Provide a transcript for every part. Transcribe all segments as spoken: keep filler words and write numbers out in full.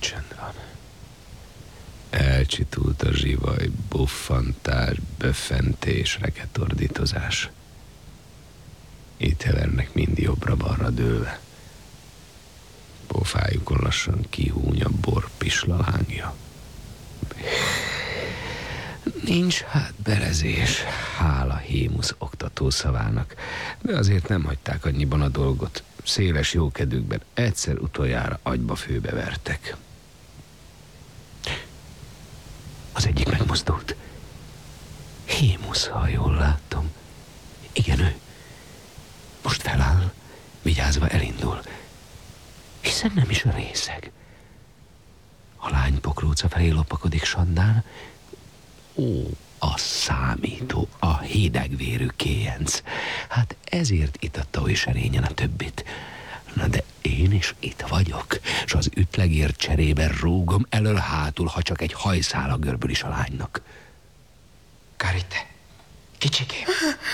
csönd van. Elcsitult a zsivaj, buffantás, böffentés, reketordítozás. Itt hevernek mind jobbra-balra dőlve. Pofájukon lassan kihúny a borpisla lángja. Nincs hát berezés, hála Hémusz oktatószavának, de azért nem hagyták annyiban a dolgot. Széles jókedvükben egyszer utoljára agyba főbe vertek. Az egyik megmozdult. Hémusz, ha jól látom. Igen, ő. Most feláll, vigyázva elindul. Hiszen nem is a részeg. A lány pokróca felé lopakodik Sandán. Ó, a számító, a hidegvérű kéjenc. Hát ezért itatta oly serényen a többit. Na de én is itt vagyok, s az ütlegért cserében rúgom elől-hátul, ha csak egy hajszála görbül is a lánynak. Karite, kicsikém.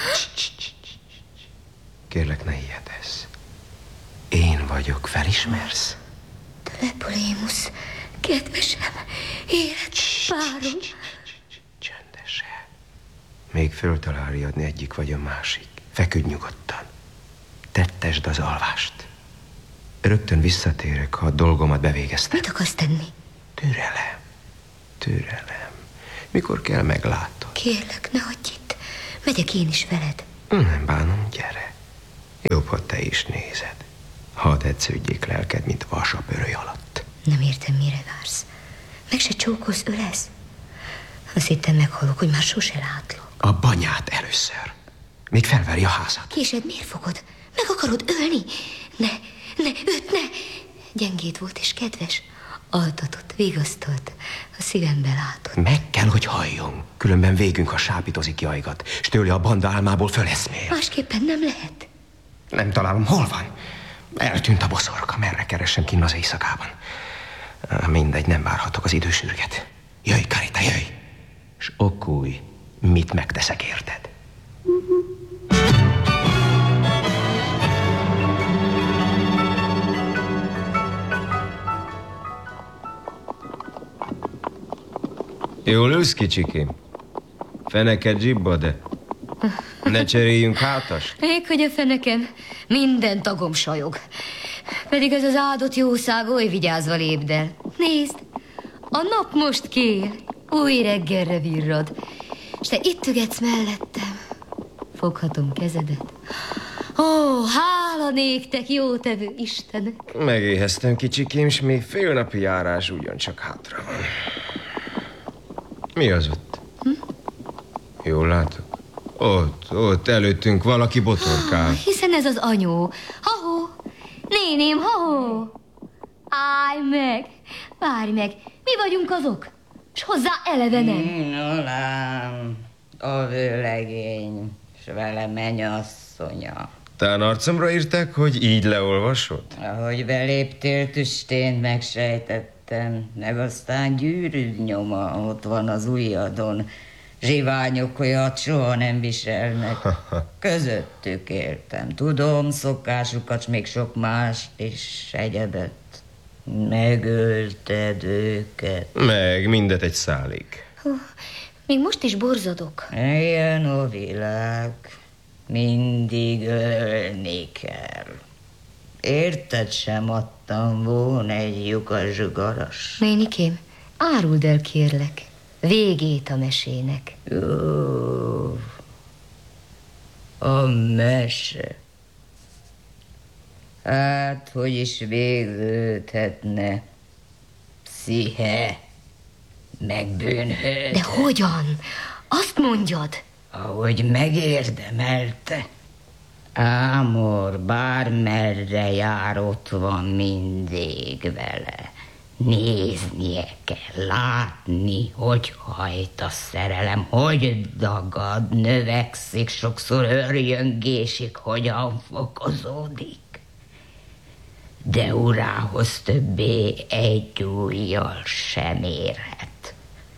Kérlek, ne ijedezz. Én vagyok, felismersz? Tlepolémusz, kedvesem, élet, párom. Csöndesen. Még föltalálja adni egyik vagy a másik. Feküdj nyugodtan. Tettesd az alvást. Rögtön visszatérek, ha a dolgomat bevégeztem. Mit akarsz tenni? Türelem. Türelem. Mikor kell, meglátod. Kérlek, ne hagyj itt. Megyek én is veled. Nem bánom, gyere. Jobb, ha te is nézed. Hadd edződjék lelked, mint vas a pöröly alatt. Nem értem, mire vársz. Meg se csókolsz, ölesz. Azt hittem, meghalok, hogy már sose látlak. A banyát először. Még felveri a házat. Késed, miért fogod? Meg akarod ölni? Ne, ne, őt ne. Gyengéd volt és kedves. Altatott, vigasztalt. A szívembe látott. Meg kell, hogy halljon. Különben végünk, ha sápítozik jajgat, s tőle a banda álmából föleszmél. Másképpen nem lehet. Nem találom, hol van? Eltűnt a boszorka, merre keresem kinn az éjszakában. Mindegy, nem várhatok, az idő sürget. Jöjj, Karita, jöjj! S okulj, mit megteszek érted? Jól ülsz, kicsikém? Feneked zsibba, de ne cseréljünk hátas? Még hogy a fenekem, minden tagom sajog. Pedig ez az áldott jószág oly vigyázva lépd el. Nézd, a nap most kél, új reggelre virrad, és te itt ügetsz mellettem. Foghatom kezedet. Ó, hála néktek, jótevő Istenek. Megéheztem, kicsikém, s még fél napi járás ugyancsak hátra van. Mi az ott? Hm? Jól látok? Ott, ott előttünk valaki botorkál. Hiszen ez az anyó. Ha-ho, néném, ha-ho. Állj meg, várj meg, mi vagyunk azok, s hozzá eleve nem. Nolám, a vőlegény, s vele mennyasszonya. Tán arcomra írták, hogy így leolvasod? Ahogy beléptél, tüstén megsejtettem, meg aztán gyűrűd nyoma ott van az ujjadon. Zsiványok olyat soha nem viselnek. Közöttük éltem. Tudom, szokásukat, s még sok mást is, egyebet. Megölted őket. Meg, mindet egy szálig. Hú, még most is borzadok. Ilyen a világ. Mindig ölni kell. Érted, sem adtam volna egy lyukas garas. Nénikém, áruld el, kérlek, végét a mesének. Jó. A mese. Hát, hogy is végződhetne? Psziche, meg bűnhőd. De hogyan? Azt mondjad. Ahogy megérdemelte. Ámor bármerre jár, ott van mindig vele. Néznie kell, látni, hogy hajt a szerelem, hogy dagad, növekszik, sokszor örjöngésig, hogyan fokozódik. De urához többé egy ujjal sem érhet.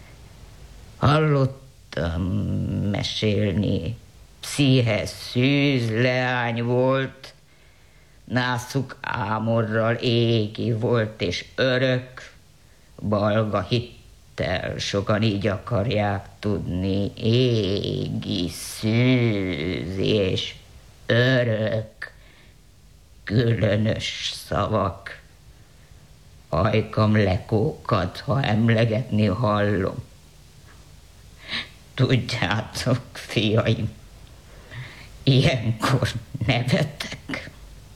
Hallottam mesélni, Psziche szűz leány volt, nászuk Ámorral égi volt és örök, balga hittel, sokan így akarják tudni, égi szűz és örök, különös szavak. Ajkam lekókad, ha emlegetni hallom. Tudjátok, fiaim, ilyenkor nevetek.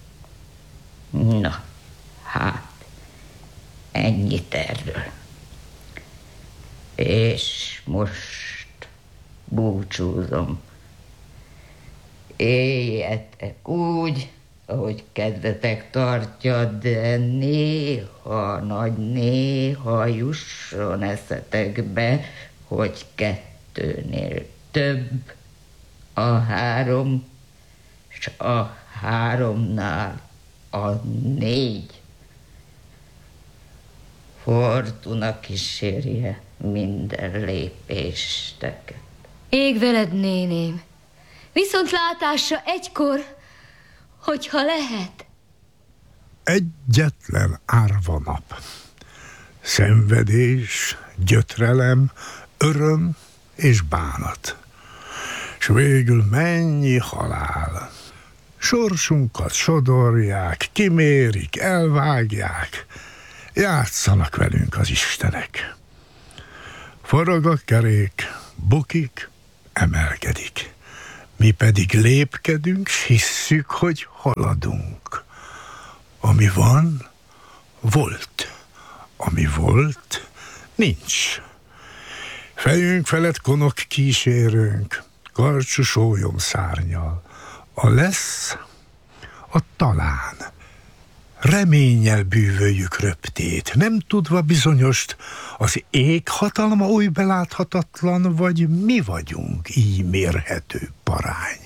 Na, hát, ennyit erről. És most búcsúzom. Éljetek úgy, ahogy kedvetek tartja, de néha, nagy néha jusson eszetekbe, hogy kettőnél több a három, s a háromnál a négy. Fortuna kísérje minden lépésteket. Ég veled, néném. Viszontlátásra egykor, hogyha lehet. Egyetlen árva nap. Szenvedés, gyötrelem, öröm és bánat. S végül mennyi halál. Sorsunkat sodorják, kimérik, elvágják. Játszanak velünk az istenek. Forog a kerék, bukik, emelkedik. Mi pedig lépkedünk, s hisszük, hogy haladunk. Ami van, volt. Ami volt, nincs. Fejünk felett konok kísérünk, karcsú sólyom szárnyal. A lesz, a talán. Reménnyel bűvöljük röptét, nem tudva bizonyost, az ég hatalma oly beláthatatlan, vagy mi vagyunk így mérhető parány.